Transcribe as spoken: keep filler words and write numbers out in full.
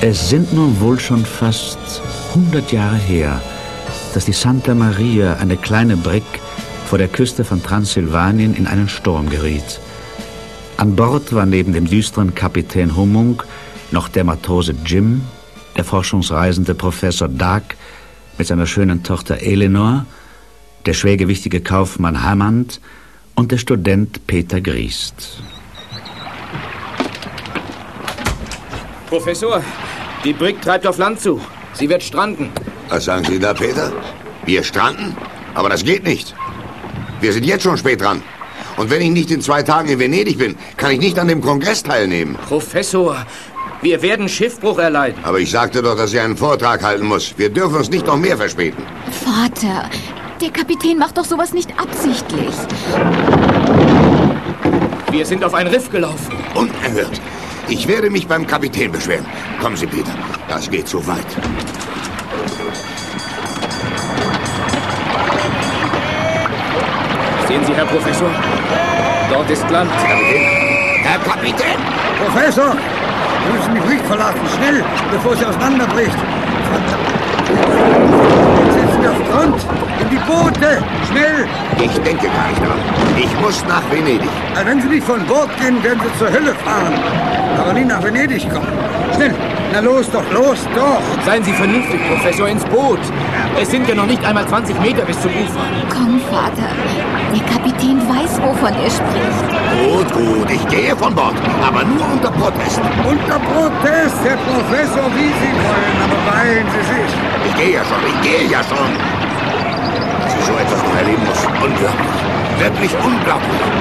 Es sind nun wohl schon fast hundert Jahre her, dass die Santa Maria, eine kleine Brigg vor der Küste von Transsilvanien, in einen Sturm geriet. An Bord war neben dem düsteren Kapitän Hummung noch der Matrose Jim, der forschungsreisende Professor Dark mit seiner schönen Tochter Eleanor, der schwergewichtige Kaufmann Hammond und der Student Peter Griest. Professor, die Brigg treibt auf Land zu. Sie wird stranden. Was sagen Sie da, Peter? Wir stranden? Aber das geht nicht. Wir sind jetzt schon spät dran. Und wenn ich nicht in zwei Tagen in Venedig bin, kann ich nicht an dem Kongress teilnehmen. Professor, wir werden Schiffbruch erleiden. Aber ich sagte doch, dass ich einen Vortrag halten muss. Wir dürfen uns nicht noch mehr verspäten. Vater, der Kapitän macht doch sowas nicht absichtlich. Wir sind auf ein Riff gelaufen. Unerhört. Ich werde mich beim Kapitän beschweren. Kommen Sie, Peter. Das geht zu weit. Sehen Sie, Herr Professor? Dort ist Land. Kapitän! Herr Kapitän! Professor! Sie müssen die Brigg verlassen. Schnell, bevor sie auseinanderbricht. Jetzt sitzen wir auf Grund. In die Boote! Schnell! Ich denke gar nicht daran. Ich muss nach Venedig. Also wenn Sie nicht von Bord gehen, werden Sie zur Hölle fahren. Aber nie nach Venedig kommen. Schnell! Na los doch, los doch! Seien Sie vernünftig, Professor, ins Boot. Es sind ja noch nicht einmal zwanzig Meter bis zum Ufer. Komm, Vater. Der Kapitän weiß, wovon er spricht. Gut, gut. Ich gehe von Bord. Aber nur unter Protest. Unter Protest, Herr Professor, wie Sie wollen. Aber beeilen Sie sich. Ich gehe ja schon. Ich gehe ja schon. Dass ich so etwas noch erleben muss. Unglaublich. Wirklich unglaublich.